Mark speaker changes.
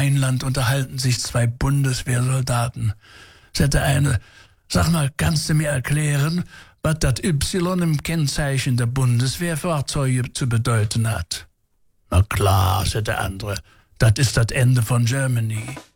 Speaker 1: Rheinland unterhalten sich 2 Bundeswehrsoldaten. Sagte eine, sag mal, kannst du mir erklären, was das Y im Kennzeichen der Bundeswehrfahrzeuge zu bedeuten hat? Na klar, sagte der andere, das ist das Ende von Germany.